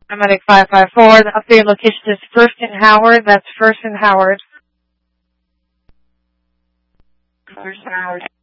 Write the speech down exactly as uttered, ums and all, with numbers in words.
Medic five five four, the updated location is First and Howard. That's First and Howard. First Howard.